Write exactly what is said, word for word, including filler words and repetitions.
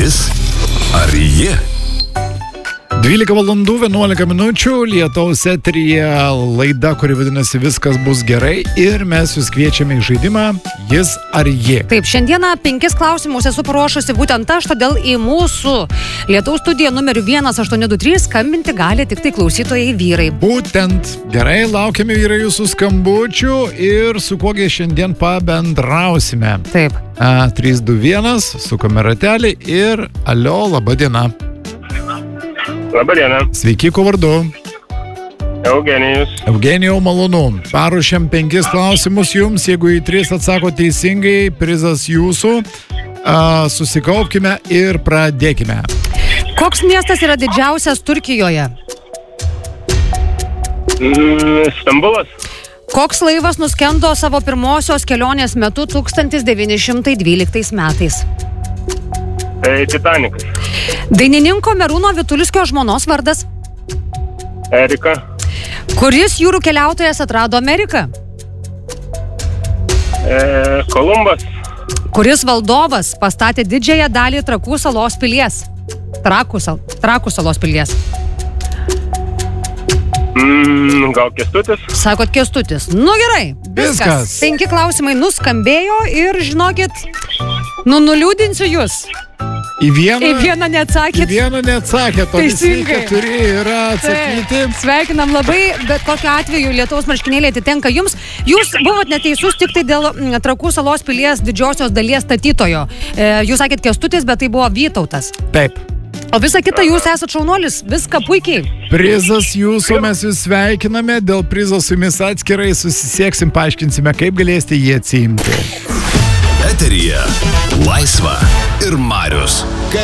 Jis ar ji? dvylika valandų vienuolika minučių Lietaus eteryje laida, kuri vadinasi Viskas bus gerai, ir mes jūs kviečiame į žaidimą Jis ar ji. Taip, šiandieną penkis klausimus esu paruošusi būtent aš, todėl į mūsų Lietaus studiją numeriu vienas aštuoni du trys skambinti gali tik tai klausytojai vyrai. Būtent, gerai, laukiame vyrai jūsų skambučių ir su kuogi šiandien pabendrausime. Taip. A, trys du vienas, sukame ratelį ir alio, laba diena. Labadiena. Sveiki, kuo vardu? Eugenijus. Eugenijau, malonu. Paruošėm penkis klausimus jums, jeigu į tris atsako teisingai, prizas jūsų. A, susikaupkime ir pradėkime. Koks miestas yra didžiausias Turkijoje? Mm, Stambulas. Koks laivas nuskendo savo pirmosios kelionės metu tūkstantis devyni šimtai dvyliktais metais? Tai Titanikas. Dainininko Merūno Vitulskio žmonos vardas? Erika. Kuris jūrų keliautojas atrado Ameriką? E, Kolumbas. Kuris valdovas pastatė didžiąją dalį Trakų salos pilies? Trakų, sal, Trakų salos pilies. Mm, gal Kęstutis? Sakot Kęstutis. Nu gerai, viskas. Viskas. Penki klausimai nuskambėjo ir žinokit, nu nuliūdinsiu jūs. Į vieną, Į vieną neatsakėt. į vieną neatsakėt, o visi Teisingai. keturi yra atsakyti. Taip, sveikinam labai, bet kokiu atveju Lietuvos marškinėliai atitenka jums. Jūs buvot neteisus tik tai dėl mm, Trakų salos pilies didžiosios dalies statytojo. E, jūs sakėt Kęstutis, bet tai buvo Vytautas. Taip. O visa kita jūs esat šaunuolis, viską puikiai. Prizas jūsų, mes jūs sveikiname. Dėl prizo su jumis atskirai susisieksim, paaiškinsime, kaip galėsite jį atsiimti. Eteryje Laisva ir Marius.